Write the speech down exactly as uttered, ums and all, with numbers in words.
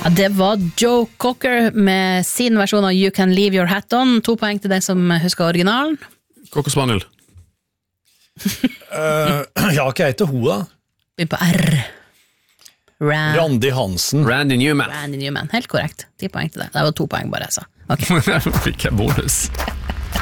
Ja, det var Joe Cocker med sin versjon av You Can Leave Your Hat On. To poeng til deg som husker originalen. Cocker Spaniel. uh, ja, hva heter hun da? Vi på R. Rand. Randi Hansen. Randy Newman. Randy Newman, helt korrekt. Ti poeng til deg. Det var to poeng bare, altså. Okay. Fikk jeg bonus.